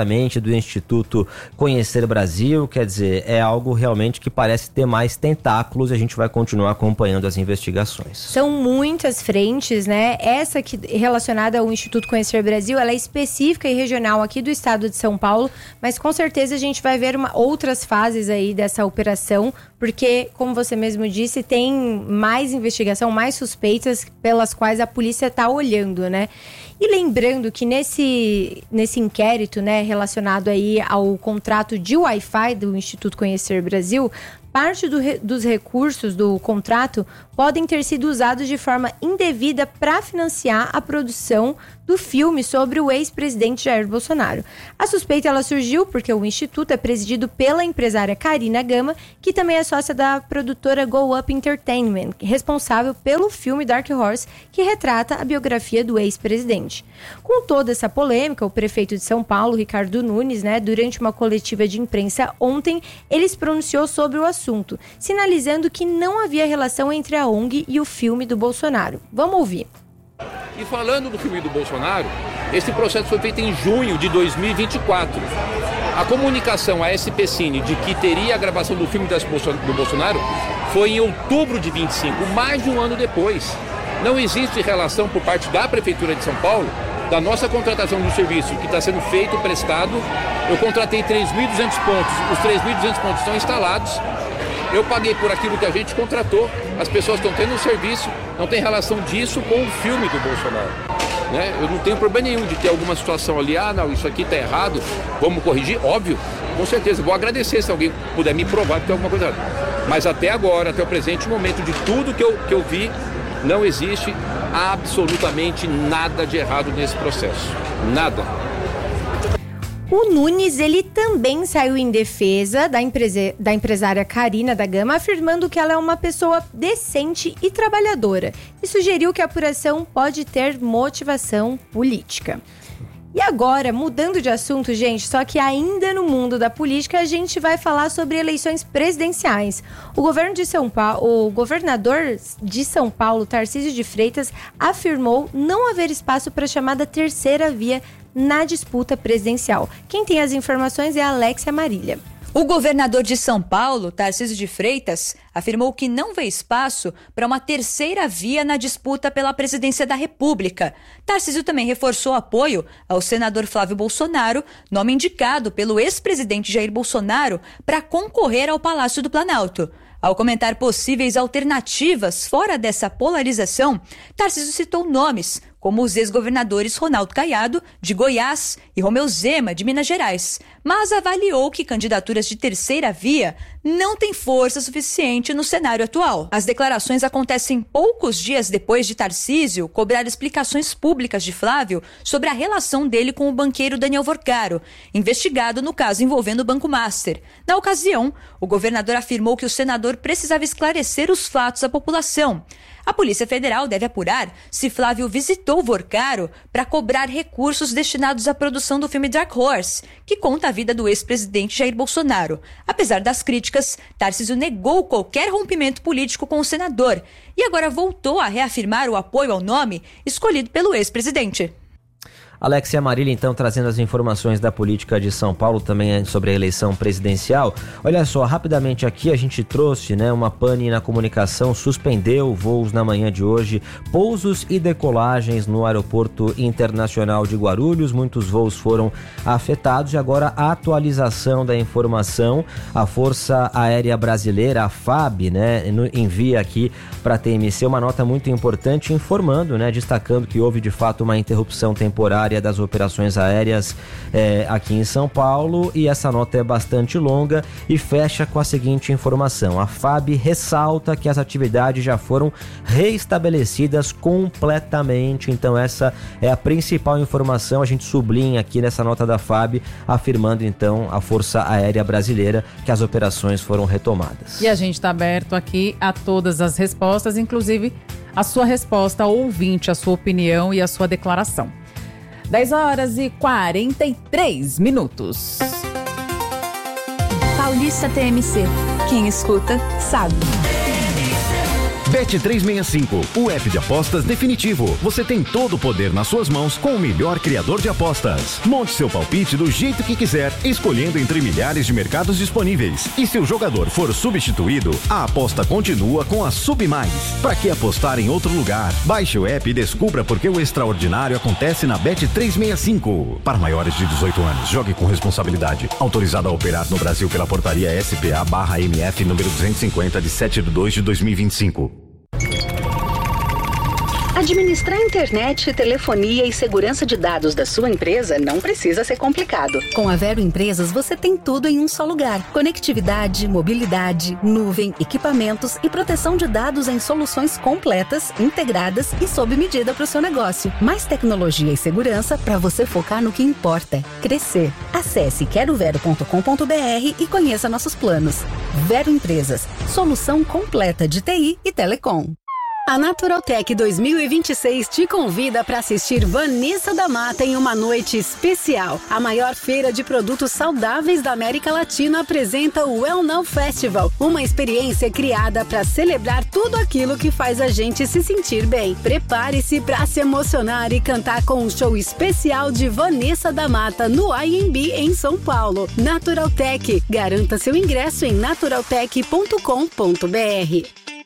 S3: diretamente do Instituto Conhecer Brasil, quer dizer, é algo realmente que parece ter mais tentáculos e a gente vai continuar acompanhando as investigações.
S21: São muitas frentes, né? Essa que relacionada ao Instituto Conhecer Brasil, ela é específica e regional aqui do estado de São Paulo, mas com certeza a gente vai ver uma, outras fases aí dessa operação, porque, como você mesmo disse, tem mais investigação, mais suspeitas pelas quais a polícia está olhando, né? E lembrando que nesse, nesse inquérito, né, relacionado aí ao contrato de Wi-Fi do Instituto Conhecer Brasil, parte do, dos recursos do contrato podem ter sido usados de forma indevida para financiar a produção do filme sobre o ex-presidente Jair Bolsonaro. A suspeita ela surgiu porque o Instituto é presidido pela empresária Karina Gama, que também é sócia da produtora Go Up Entertainment, responsável pelo filme Dark Horse, que retrata a biografia do ex-presidente. Com toda essa polêmica, o prefeito de São Paulo, Ricardo Nunes, né, durante uma coletiva de imprensa ontem, ele se pronunciou sobre o assunto, sinalizando que não havia relação entre a O N G e o filme do Bolsonaro. Vamos ouvir.
S1: E falando do filme do Bolsonaro, esse processo foi feito em junho de dois mil e vinte e quatro. A comunicação à S P Cine de que teria a gravação do filme do Bolsonaro foi em outubro de vinte e cinco, mais de um ano depois. Não existe relação por parte da Prefeitura de São Paulo, da nossa contratação do serviço que está sendo feito, prestado. Eu contratei três mil e duzentos pontos, os três mil e duzentos pontos estão instalados. Eu paguei por aquilo que a gente contratou, as pessoas estão tendo o serviço, não tem relação disso com o filme do Bolsonaro. Né? Eu não tenho problema nenhum de ter alguma situação ali, ah não, isso aqui está errado, vamos corrigir, óbvio, com certeza, vou agradecer se alguém puder me provar que tem alguma coisa errada. Mas até agora, até o presente momento, de tudo que eu, que eu vi, não existe absolutamente nada de errado nesse processo, nada.
S21: O Nunes, ele também saiu em defesa da, empresa, da empresária Karina da Gama, afirmando que ela é uma pessoa decente e trabalhadora, e sugeriu que a apuração pode ter motivação política. E agora, mudando de assunto, gente, só que ainda no mundo da política, a gente vai falar sobre eleições presidenciais. O governo de São Paulo, o governador de São Paulo, Tarcísio de Freitas, afirmou não haver espaço para a chamada terceira via na disputa presidencial. Quem tem as informações é a Alexia Marília.
S22: O governador de São Paulo, Tarcísio de Freitas, afirmou que não vê espaço para uma terceira via na disputa pela presidência da República. Tarcísio também reforçou apoio ao senador Flávio Bolsonaro, nome indicado pelo ex-presidente Jair Bolsonaro para concorrer ao Palácio do Planalto. Ao comentar possíveis alternativas fora dessa polarização, Tarcísio citou nomes como os ex-governadores Ronaldo Caiado, de Goiás, e Romeu Zema, de Minas Gerais, mas avaliou que candidaturas de terceira via não têm força suficiente no cenário atual. As declarações acontecem poucos dias depois de Tarcísio cobrar explicações públicas de Flávio sobre a relação dele com o banqueiro Daniel Vorcaro, investigado no caso envolvendo o Banco Master. Na ocasião, o governador afirmou que o senador precisava esclarecer os fatos à população. A Polícia Federal deve apurar se Flávio visitou Vorcaro para cobrar recursos destinados à produção do filme Dark Horse, que conta a vida do ex-presidente Jair Bolsonaro. Apesar das críticas, Tarcísio negou qualquer rompimento político com o senador e agora voltou a reafirmar o apoio ao nome escolhido pelo ex-presidente.
S3: Alexia Marília, então, trazendo as informações da política de São Paulo, também sobre a eleição presidencial. Olha só, rapidamente aqui a gente trouxe, né, uma pane na comunicação, suspendeu voos na manhã de hoje, pousos e decolagens no Aeroporto Internacional de Guarulhos, muitos voos foram afetados e agora a atualização da informação, a Força Aérea Brasileira, a F A B, né, envia aqui para a T M C uma nota muito importante informando, né, destacando que houve de fato uma interrupção temporária das operações aéreas é, aqui em São Paulo, e essa nota é bastante longa e fecha com a seguinte informação: a F A B ressalta que as atividades já foram reestabelecidas completamente. Então essa é a principal informação, a gente sublinha aqui nessa nota da F A B, afirmando então a Força Aérea Brasileira que as operações foram retomadas.
S2: E a gente está aberto aqui a todas as respostas, inclusive a sua resposta ao ouvinte, a sua opinião e a sua declaração. dez horas e quarenta e três minutos.
S7: Paulista T M C. Quem escuta, sabe.
S5: Bet trezentos e sessenta e cinco, o app de apostas definitivo. Você tem todo o poder nas suas mãos com o melhor criador de apostas. Monte seu palpite do jeito que quiser, escolhendo entre milhares de mercados disponíveis. E se o jogador for substituído, a aposta continua com a Submais. Para que apostar em outro lugar? Baixe o app e descubra por que o extraordinário acontece na Bet trezentos e sessenta e cinco. Para maiores de dezoito anos, jogue com responsabilidade. Autorizado a operar no Brasil pela portaria S P A barra M F número duzentos e cinquenta de sete de dois de dois mil e vinte e cinco.
S6: Administrar internet, telefonia e segurança de dados da sua empresa não precisa ser complicado.
S23: Com a Vero Empresas, você tem tudo em um só lugar. Conectividade, mobilidade, nuvem, equipamentos e proteção de dados em soluções completas, integradas e sob medida para o seu negócio. Mais tecnologia e segurança para você focar no que importa: crescer. Acesse quero vero ponto com ponto b r e conheça nossos planos. Vero Empresas, solução completa de T I e telecom.
S6: A Naturaltech dois mil e vinte e seis te convida para assistir Vanessa da Mata em uma noite especial. A maior feira de produtos saudáveis da América Latina apresenta o Well Now Festival, uma experiência criada para celebrar tudo aquilo que faz a gente se sentir bem. Prepare-se para se emocionar e cantar com um show especial de Vanessa da Mata no I M B em São Paulo. Naturaltech, garanta seu ingresso em naturaltech ponto com ponto b r.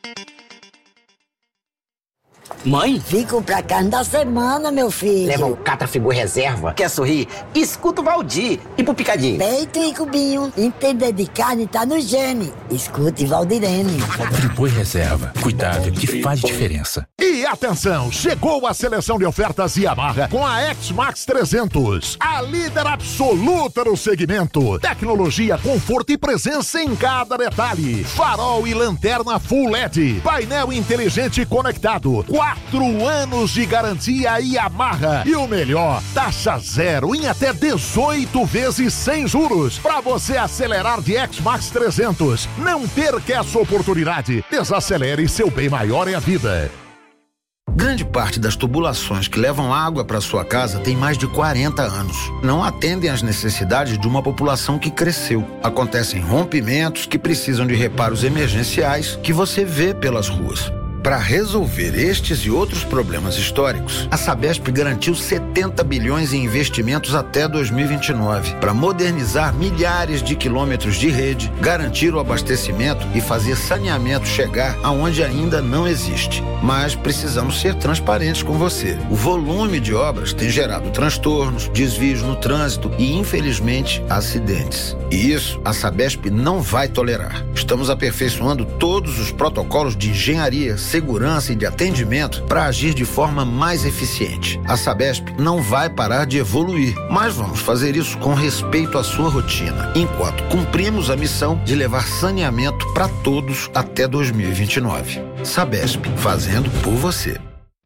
S14: Mãe?
S13: Vim comprar carne da semana, meu filho.
S14: Leva o Catrafigu Reserva. Quer sorrir? Escuta o Valdir e pro Picadinho.
S13: Peito e cubinho. Entender de carne tá no gene. Escute Valdirene.
S24: Friboi Reserva. Cuidado que faz diferença.
S18: E atenção, chegou a seleção de ofertas Yamaha com a X-Max trezentos. A líder absoluta no segmento. Tecnologia, conforto e presença em cada detalhe. Farol e lanterna Full L E D. Painel inteligente conectado. Quatro anos de garantia Yamaha. E o melhor, taxa zero em até dezoito vezes sem juros. Para você acelerar de X-Max trezentos. Não perca essa oportunidade. Desacelere, seu bem maior é a vida.
S8: Grande parte das tubulações que levam água para sua casa tem mais de quarenta anos. Não atendem às necessidades de uma população que cresceu. Acontecem rompimentos que precisam de reparos emergenciais que você vê pelas ruas. Para resolver estes e outros problemas históricos, a Sabesp garantiu setenta bilhões em investimentos até dois mil e vinte e nove para modernizar milhares de quilômetros de rede, garantir o abastecimento e fazer saneamento chegar aonde ainda não existe. Mas precisamos ser transparentes com você. O volume de obras tem gerado transtornos, desvios no trânsito e, infelizmente, acidentes. E isso a Sabesp não vai tolerar. Estamos aperfeiçoando todos os protocolos de engenharia, segurança e de atendimento para agir de forma mais eficiente. A Sabesp não vai parar de evoluir, mas vamos fazer isso com respeito à sua rotina, enquanto cumprimos a missão de levar saneamento para todos até dois mil e vinte e nove. Sabesp, fazendo por você.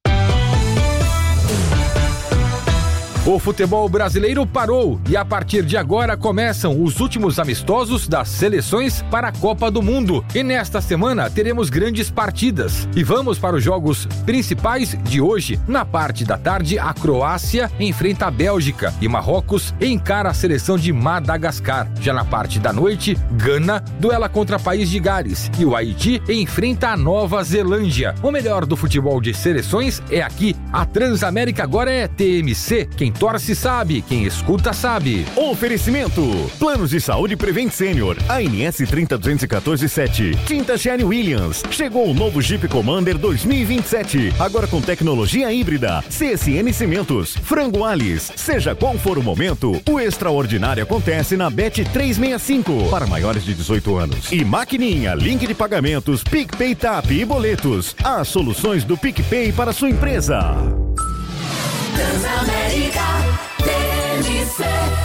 S25: O futebol brasileiro parou e a partir de agora começam os últimos amistosos das seleções para a Copa do Mundo. E nesta semana teremos grandes partidas. E vamos para os jogos principais de hoje. Na parte da tarde, a Croácia enfrenta a Bélgica e Marrocos encara a seleção de Madagascar. Já na parte da noite, Gana duela contra País de Gales e o Haiti enfrenta a Nova Zelândia. O melhor do futebol de seleções é aqui. A Transamérica agora é T M C. Quem torce sabe, quem escuta sabe.
S5: Oferecimento: Planos de Saúde Prevent Senior, A N S trinta duzentos e quatorze sete. Tinta Sherwin-Williams. Chegou o novo Jeep Commander dois mil e vinte e sete, agora com tecnologia híbrida. C S N Cimentos. Frango Alice. Seja qual for o momento, o extraordinário acontece na Bet trezentos e sessenta e cinco para maiores de dezoito anos. E Maquininha, link de pagamentos, PicPay Tap e boletos. As soluções do PicPay para sua empresa.
S7: Transamérica T M C.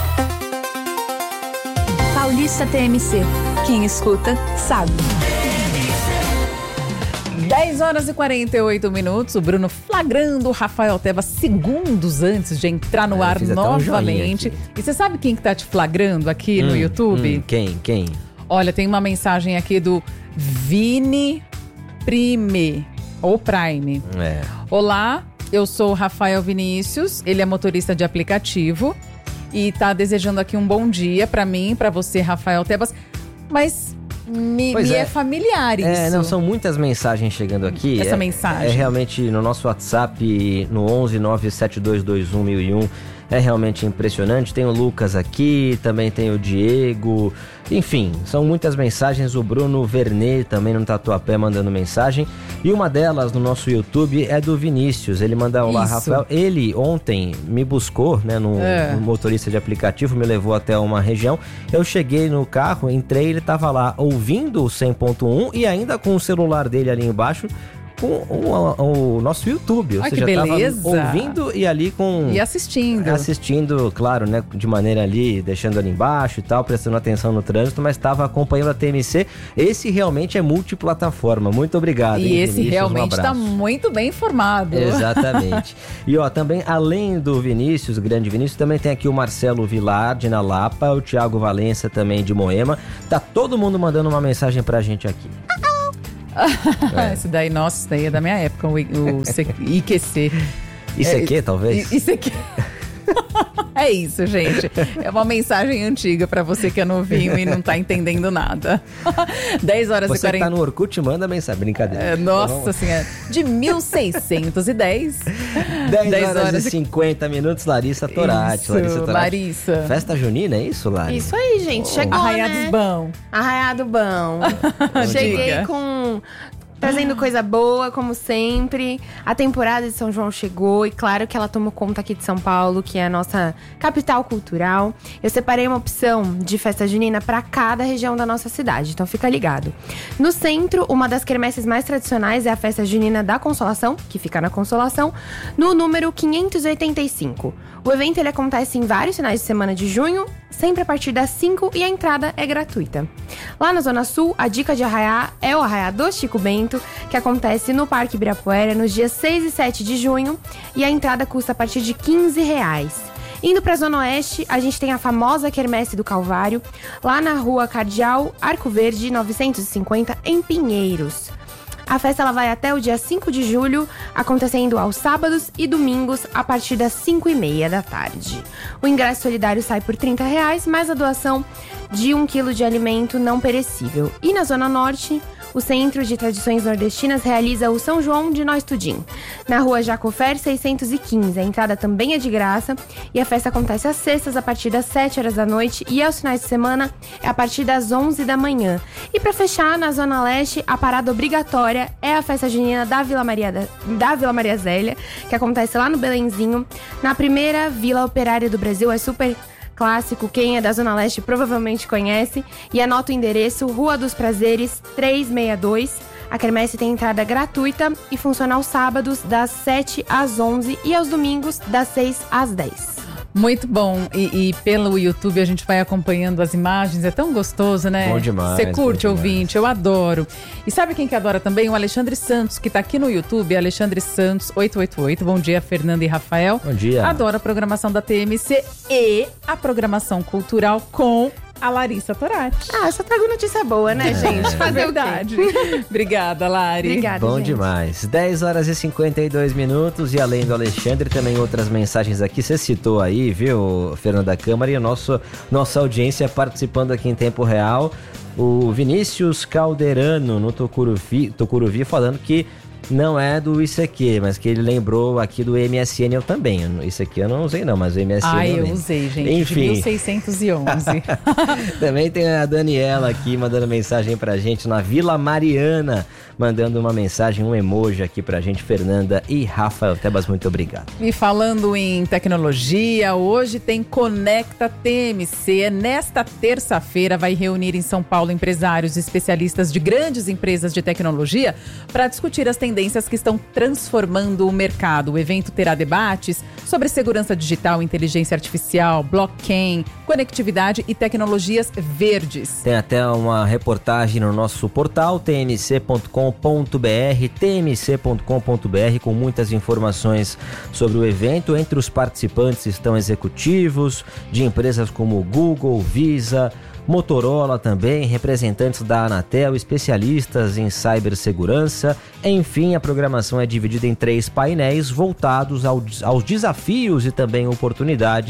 S7: Paulista T M C. Quem escuta, sabe.
S2: dez horas e quarenta e oito minutos. O Bruno flagrando o Rafael Tebas segundos antes de entrar no
S3: é,
S2: ar novamente. Um e você sabe quem que tá te flagrando aqui hum, no YouTube?
S3: Hum, quem? Quem?
S2: Olha, tem uma mensagem aqui do Vini Prime. Ou Prime.
S3: É.
S2: Olá. Eu sou o Rafael Vinícius, ele é motorista de aplicativo e tá desejando aqui um bom dia pra mim, pra você, Rafael Tebas. Mas Me, me é. é familiar isso.
S3: É, não, são muitas mensagens chegando aqui.
S2: Essa
S3: é,
S2: mensagem.
S3: É realmente no nosso WhatsApp, no onze nove sete dois dois um mil e um. É realmente impressionante. Tem o Lucas aqui, também tem o Diego. Enfim, são muitas mensagens. O Bruno Vernet também no Tatuapé mandando mensagem. E uma delas no nosso YouTube é do Vinícius. Ele manda: olá, Isso. Rafael. Ele ontem me buscou, né, no, é. no motorista de aplicativo, me levou até uma região. Eu cheguei no carro, entrei, ele tava lá ouvindo o cem ponto um e ainda com o celular dele ali embaixo, com o, o, o nosso YouTube. Ou
S2: Ai,
S3: seja,
S2: que beleza.
S3: Tava ouvindo e ali com...
S2: E assistindo.
S3: Assistindo, claro, né? De maneira ali, deixando ali embaixo e tal, prestando atenção no trânsito, mas estava acompanhando a T M C. Esse realmente é multiplataforma. Muito obrigado.
S2: E
S3: hein,
S2: esse
S3: Vinícius,
S2: realmente
S3: um
S2: está muito bem informado.
S3: Exatamente. E ó, também, além do Vinícius, o grande Vinícius, também tem aqui o Marcelo Vilar, de Nalapa, o Thiago Valença, também de Moema. Tá todo mundo mandando uma mensagem pra gente aqui.
S2: É. Esse daí, nossa, isso daí é da minha época, o, o I Q C.
S3: I C Q, é, talvez?
S2: I C Q. É isso, gente. É uma mensagem antiga pra você que é novinho e não tá entendendo nada. dez horas
S3: você
S2: e quarenta...
S3: Você tá no Orkut, manda mensagem. Brincadeira.
S2: É, nossa senhora. De mil seiscentos e dez.
S3: dez horas e cinquenta minutos, Larissa Torati.
S2: Isso,
S3: Larissa Torati.
S2: Larissa.
S3: Festa junina, é isso, Larissa?
S21: Isso aí, gente. Chegou,
S2: Arraiados
S21: né?
S2: bom.
S21: Arraiado bom. Cheguei
S2: Diga.
S21: com... Trazendo coisa boa, como sempre. A temporada de São João chegou e claro que ela tomou conta aqui de São Paulo, que é a nossa capital cultural. Eu separei uma opção de festa junina para cada região da nossa cidade, então fica ligado. No centro, uma das quermesses mais tradicionais é a festa junina da Consolação, que fica na Consolação, no número quinhentos e oitenta e cinco. O evento ele acontece em vários finais de semana de junho, sempre a partir das cinco e a entrada é gratuita. Lá na Zona Sul, a dica de arraiar é o Arraiá do Chico Bento, que acontece no Parque Ibirapuera nos dias seis e sete de junho e a entrada custa a partir de quinze reais. Indo para a Zona Oeste, a gente tem a famosa Quermesse do Calvário, lá na Rua Cardeal Arco Verde novecentos e cinquenta, em Pinheiros. A festa ela vai até o dia cinco de julho, acontecendo aos sábados e domingos a partir das cinco e meia da tarde. O ingresso solidário sai por trinta reais, mais a doação de um quilo de alimento não perecível. E na Zona Norte, o Centro de Tradições Nordestinas realiza o São João de Nós Tudim, na Rua Jacofer seiscentos e quinze. A entrada também é de graça e a festa acontece às sextas a partir das sete horas da noite e aos finais de semana é a partir das onze da manhã. E para fechar, na Zona Leste, a parada obrigatória é a festa junina da Vila Maria, da, da Vila Maria Zélia, que acontece lá no Belenzinho, na primeira vila operária do Brasil. É super clássico, quem é da Zona Leste provavelmente conhece. E anota o endereço: Rua dos Prazeres trezentos e sessenta e dois. A quermesse tem entrada gratuita e funciona aos sábados das sete às onze e aos domingos das seis às dez.
S2: Muito bom. E, e pelo YouTube a gente vai acompanhando as imagens. É tão gostoso, né?
S3: Bom demais.
S2: Você curte,
S3: bom
S2: ouvinte? Eu adoro. E sabe quem que adora também? O Alexandre Santos, que tá aqui no YouTube. Alexandre Santos, oitocentos e oitenta e oito. Bom dia, Fernanda e Rafael.
S3: Bom dia.
S2: Adora a programação da T M C e a programação cultural com a Larissa Torati.
S21: Ah, só trago notícia boa, né,
S3: É.
S21: gente? Fazer
S2: Verdade.
S21: o quê?
S2: Obrigada, Lari.
S21: Obrigada,
S3: Bom
S21: gente.
S3: demais. dez horas e cinquenta e dois minutos. E além do Alexandre, também outras mensagens aqui. Você citou aí, viu, Fernanda Câmara, e a nosso, nossa audiência participando aqui em tempo real. O Vinícius Calderano, no Tucuruvi, Tucuruvi, falando que não é do I C Q, mas que ele lembrou aqui do M S N. Eu também. Isso aqui eu não usei não, mas o M S N
S2: Ah,
S3: eu
S2: eu
S3: lembro.
S2: usei, gente.
S3: Enfim.
S2: De mil seiscentos e onze.
S3: Também tem a Daniela aqui mandando mensagem pra gente na Vila Mariana, mandando uma mensagem, um emoji aqui pra gente. Fernanda e Rafael Tebas, muito obrigado.
S2: E falando em tecnologia, hoje tem Conecta T M C. Nesta terça-feira vai reunir em São Paulo empresários e especialistas de grandes empresas de tecnologia para discutir as tendências que estão transformando o mercado. O evento terá debates sobre segurança digital, inteligência artificial, blockchain, conectividade e tecnologias verdes.
S3: Tem até uma reportagem no nosso portal t m c ponto com ponto b r, t m c ponto com ponto b r, com muitas informações sobre o evento. Entre os participantes estão executivos de empresas como Google, Visa, Motorola também, representantes da Anatel, especialistas em cibersegurança. Enfim, a programação é dividida em três painéis voltados ao, aos desafios e também oportunidades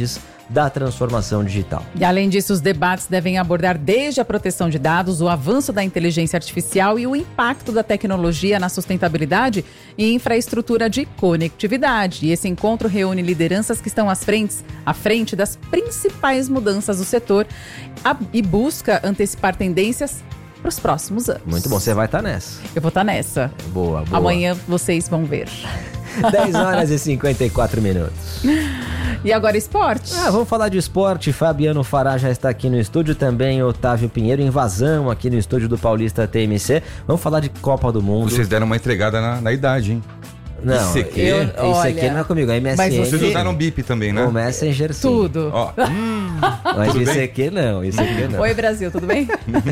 S3: da transformação digital.
S2: E além disso, os debates devem abordar desde a proteção de dados, o avanço da inteligência artificial e o impacto da tecnologia na sustentabilidade e infraestrutura de conectividade. E esse encontro reúne lideranças que estão às frentes, à frente das principais mudanças do setor a, e busca antecipar tendências para os próximos anos.
S3: Muito bom, você vai estar tá nessa.
S2: Eu vou estar tá nessa.
S3: Boa, boa.
S2: Amanhã vocês vão ver.
S3: dez horas e cinquenta e quatro minutos.
S2: E agora esporte?
S3: Ah, vamos falar de esporte. Fabiano Fará já está aqui no estúdio, também Otávio Pinheiro, invasão aqui no estúdio do Paulista T M C. Vamos falar de Copa do Mundo.
S9: Vocês deram uma entregada na, na idade, hein?
S3: Não, I C Q, eu, I C Q não é comigo, é M S N.
S9: Mas vocês usaram bip também, né?
S3: O Messenger sim.
S2: Tudo.
S9: Ó, hum,
S3: mas
S9: tudo
S3: I C Q
S9: bem?
S3: não, I C Q não.
S2: Oi, Brasil, tudo bem?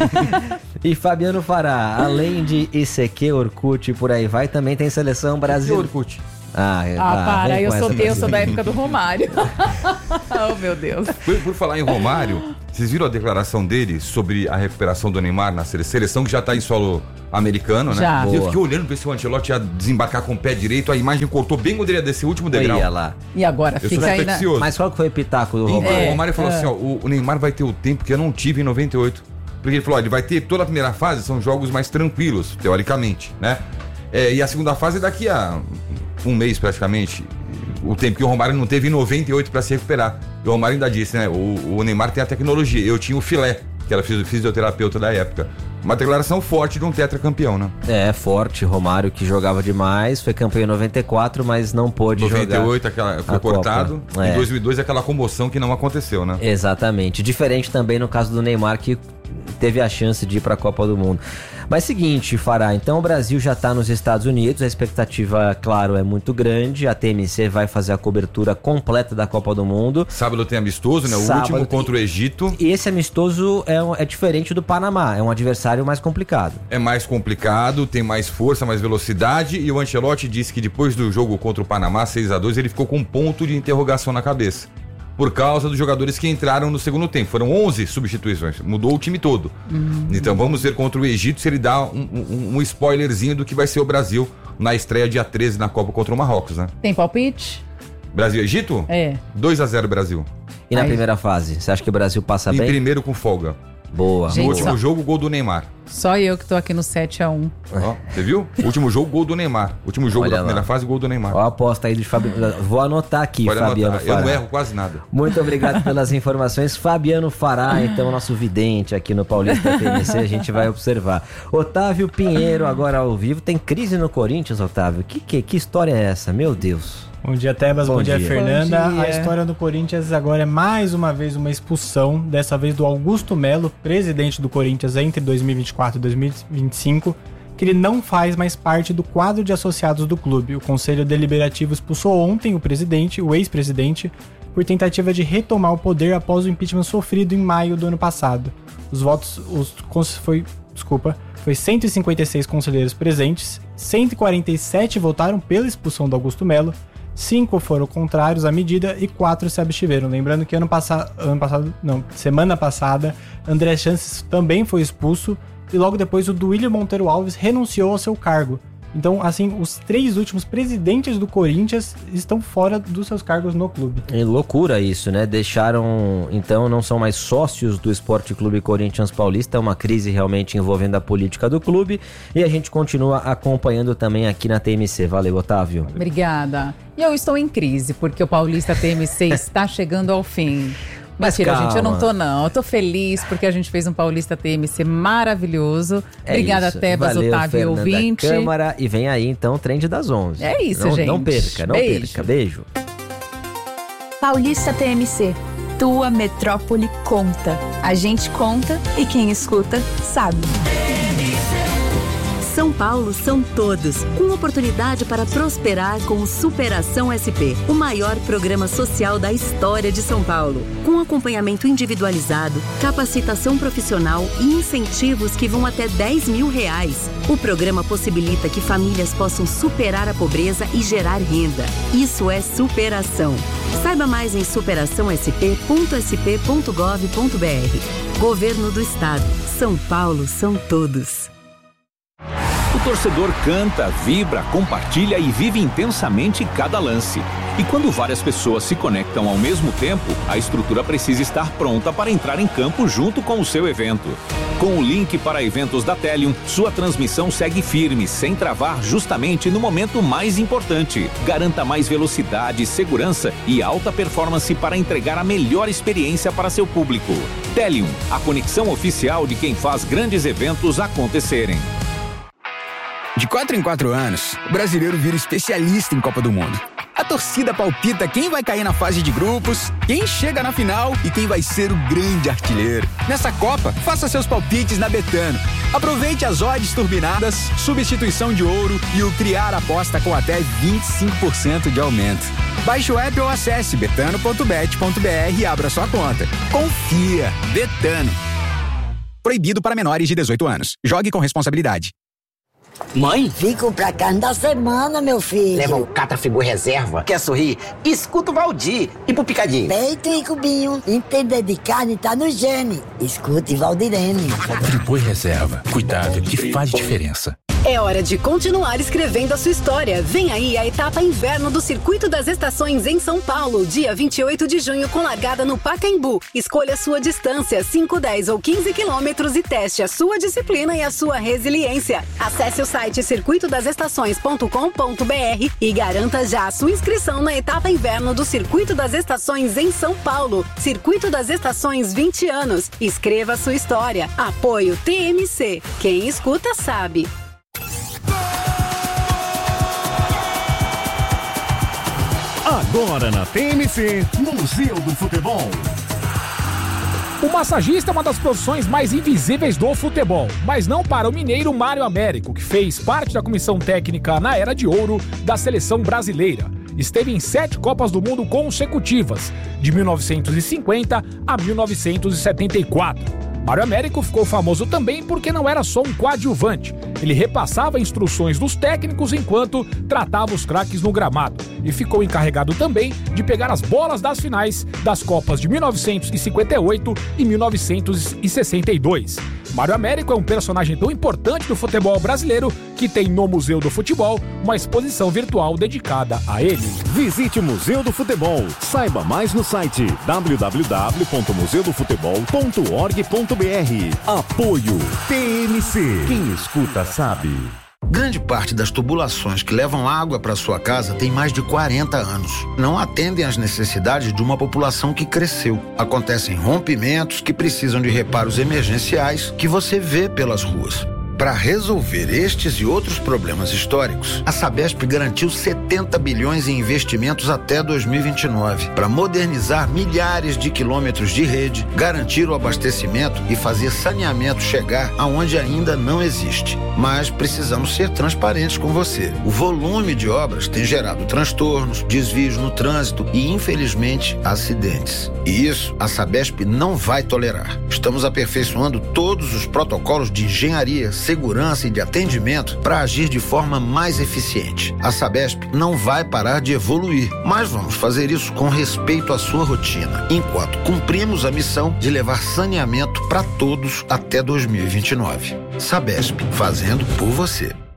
S3: E Fabiano Fará, além de I C Q, Orkut, por aí vai, também tem seleção brasileira.
S9: Orkut?
S3: Ah,
S2: ah tá, para, eu sou, eu sou da época do Romário. Oh, meu Deus.
S9: Por, por falar em Romário, vocês viram a declaração dele sobre a recuperação do Neymar na seleção, que já está em solo americano, né?
S2: Já.
S9: E eu fiquei olhando para esse Ancelotti ia desembarcar com o pé direito, a imagem cortou bem quando ele ia descer o último degrau.
S3: Ia lá.
S2: E agora
S9: eu
S2: fica aí na...
S3: Mas qual que foi o pitaco do Romário?
S9: É, o Romário falou é. assim, ó, o, o Neymar vai ter o tempo que eu não tive em noventa e oito. Porque ele falou, ó, ele vai ter toda a primeira fase, são jogos mais tranquilos, teoricamente, né? É, e a segunda fase é daqui a um mês praticamente, o tempo que o Romário não teve em noventa e oito para se recuperar. E o Romário ainda disse, né? O, o Neymar tem a tecnologia, eu tinha o filé, que era fisioterapeuta da época. Uma declaração forte de um tetracampeão, né?
S3: É, forte. Romário, que jogava demais, foi campeão em noventa e quatro, mas não pôde jogar.
S9: noventa e oito, aquela, foi cortado. É. Em dois mil e dois, aquela comoção que não aconteceu, né?
S3: Exatamente. Diferente também no caso do Neymar, que teve a chance de ir para a Copa do Mundo. Mas seguinte, Fará, então o Brasil já está nos Estados Unidos, a expectativa, claro, é muito grande, a T M C vai fazer a cobertura completa da Copa do Mundo.
S9: Sábado tem amistoso, né? O Sábado último contra o Egito.
S3: E esse amistoso é, um, é diferente do Panamá, é um adversário mais complicado.
S9: É mais complicado, tem mais força, mais velocidade, e o Ancelotti disse que depois do jogo contra o Panamá, seis a dois, ele ficou com um ponto de interrogação na cabeça. Por causa dos jogadores que entraram no segundo tempo. Foram onze substituições, mudou o time todo. Uhum. Então vamos ver contra o Egito se ele dá um, um, um spoilerzinho do que vai ser o Brasil na estreia dia treze na Copa contra o Marrocos, né?
S2: Tem palpite?
S9: Brasil e Egito?
S2: É.
S9: dois a zero Brasil.
S3: E na Aí. primeira fase, você acha que o Brasil passa
S9: em
S3: bem?
S9: Em primeiro com folga.
S3: Boa.
S2: Gente,
S9: no último
S2: só...
S9: jogo, gol do Neymar.
S2: Só eu que tô aqui no sete a um.
S9: Ó, você viu? Último jogo, gol do Neymar. Último jogo
S3: Olha
S9: da primeira
S3: lá.
S9: fase, gol do Neymar.
S3: Ó a aposta aí de Fabiano. Vou anotar aqui,
S9: Pode
S3: Fabiano
S9: anotar.
S3: Fará.
S9: Eu não erro quase nada.
S3: Muito obrigado pelas informações. Fabiano Fará, então, nosso vidente aqui no Paulista T M C, a gente vai observar. Otávio Pinheiro, agora ao vivo. Tem crise no Corinthians, Otávio? Que, que, que história é essa? Meu Deus.
S10: Bom dia, Tebas. Bom, Bom dia, dia, Fernanda.
S2: Bom dia.
S10: A história do Corinthians agora é mais uma vez uma expulsão, dessa vez do Augusto Melo, presidente do Corinthians entre dois mil e vinte e quatro e dois mil e vinte e cinco, que ele não faz mais parte do quadro de associados do clube. O Conselho Deliberativo expulsou ontem o presidente, o ex-presidente, por tentativa de retomar o poder após o impeachment sofrido em maio do ano passado. Os votos os, foi, desculpa, foi cento e cinquenta e seis conselheiros presentes, cento e quarenta e sete votaram pela expulsão do Augusto Melo, cinco foram contrários à medida e quatro se abstiveram. Lembrando que ano, passa, ano passado, não, semana passada, André Chances também foi expulso e logo depois o Duílio Monteiro Alves renunciou ao seu cargo. Então, assim, os três últimos presidentes do Corinthians estão fora dos seus cargos no clube.
S3: É loucura isso, né? Deixaram, então, não são mais sócios do Esporte Clube Corinthians Paulista. É uma crise realmente envolvendo a política do clube. E a gente continua acompanhando também aqui na T M C. Valeu, Otávio.
S2: Obrigada. E eu estou em crise, porque o Paulista T M C está chegando ao fim.
S3: Mas
S2: Mentira,
S3: calma.
S2: gente, eu não tô não. Eu tô feliz porque a gente fez um Paulista T M C maravilhoso.
S3: É
S2: Obrigada,
S3: isso.
S2: Tebas,
S3: Valeu,
S2: Otávio e
S3: Fernanda
S2: ouvinte.
S3: Câmara, e vem aí então o Trend das onze.
S2: É isso,
S3: não,
S2: gente.
S3: Não perca, não
S2: Beijo.
S3: perca. Beijo.
S7: Paulista T M C. Tua metrópole conta. A gente conta e quem escuta sabe.
S23: São Paulo são todos, com oportunidade para prosperar com o Superação S P, o maior programa social da história de São Paulo. Com acompanhamento individualizado, capacitação profissional e incentivos que vão até dez mil reais. O programa possibilita que famílias possam superar a pobreza e gerar renda. Isso é superação. Saiba mais em superação s p ponto s p ponto gov ponto b r. Governo do Estado. São Paulo são todos.
S11: O torcedor canta, vibra, compartilha e vive intensamente cada lance. E quando várias pessoas se conectam ao mesmo tempo, a estrutura precisa estar pronta para entrar em campo junto com o seu evento. Com o link para eventos da Telium, sua transmissão segue firme, sem travar, justamente no momento mais importante. Garanta mais velocidade, segurança e alta performance para entregar a melhor experiência para seu público. Telium, a conexão oficial de quem faz grandes eventos acontecerem.
S12: De quatro em quatro anos, o brasileiro vira especialista em Copa do Mundo. A torcida palpita quem vai cair na fase de grupos, quem chega na final e quem vai ser o grande artilheiro. Nessa Copa, faça seus palpites na Betano. Aproveite as odds turbinadas, substituição de ouro e o Criar Aposta com até vinte e cinco por cento de aumento. Baixe o app ou acesse betano ponto bet ponto br e abra sua conta. Confia! Betano. Proibido para menores de dezoito anos. Jogue com responsabilidade.
S13: Mãe? Fico pra cá da semana, meu filho.
S14: Leva o Catafigu Reserva. Quer sorrir? Escuta o Valdir e pro Picadinho.
S13: Peito e cubinho. Entender de carne tá no gene. Escute Valdirene.
S24: Friboi Reserva. Cuidado que faz diferença.
S6: É hora de continuar escrevendo a sua história. Vem aí a etapa inverno do Circuito das Estações em São Paulo, dia vinte e oito de junho, com largada no Pacaembu. Escolha a sua distância, cinco, dez ou quinze quilômetros e teste a sua disciplina e a sua resiliência. Acesse o site circuito das estações ponto com ponto br e garanta já a sua inscrição na etapa inverno do Circuito das Estações em São Paulo. Circuito das Estações, vinte anos. Escreva a sua história. Apoio T M C. Quem escuta sabe.
S15: Agora na T M C, Museu do Futebol.
S16: O massagista é uma das profissões mais invisíveis do futebol, mas não para o mineiro Mário Américo, que fez parte da comissão técnica na Era de Ouro da seleção brasileira. Esteve em sete Copas do Mundo consecutivas, de mil novecentos e cinquenta a mil novecentos e setenta e quatro. Mário Américo ficou famoso também porque não era só um coadjuvante. Ele repassava instruções dos técnicos enquanto tratava os craques no gramado. E ficou encarregado também de pegar as bolas das finais das Copas de mil novecentos e cinquenta e oito e mil novecentos e sessenta e dois. Mário Américo é um personagem tão importante do futebol brasileiro que tem no Museu do Futebol uma exposição virtual dedicada a ele.
S15: Visite o Museu do Futebol. Saiba mais no site w w w ponto museu do futebol ponto org ponto br. Apoio T M C. Quem escuta sabe.
S8: Grande parte das tubulações que levam água para sua casa tem mais de quarenta anos. Não atendem às necessidades de uma população que cresceu. Acontecem rompimentos que precisam de reparos emergenciais que você vê pelas ruas. Para resolver estes e outros problemas históricos, a Sabesp garantiu setenta bilhões em investimentos até dois mil e vinte e nove para modernizar milhares de quilômetros de rede, garantir o abastecimento e fazer saneamento chegar aonde ainda não existe. Mas precisamos ser transparentes com você. O volume de obras tem gerado transtornos, desvios no trânsito e, infelizmente, acidentes. E isso a Sabesp não vai tolerar. Estamos aperfeiçoando todos os protocolos de engenharia, segurança e de atendimento para agir de forma mais eficiente. A Sabesp não vai parar de evoluir, mas vamos fazer isso com respeito à sua rotina, enquanto cumprimos a missão de levar saneamento para todos até dois mil e vinte e nove. Sabesp, fazendo por você.